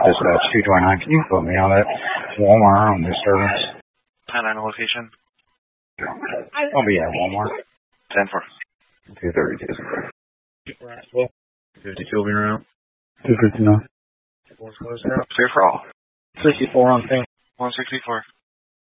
Dispatch 229. Can you put me on that Walmart on disturbance? 10-9 location. I'll be at Walmart. 10-4. 232. Right, well, 52 will be around. 259. Clear for all. 64 on thing. 164.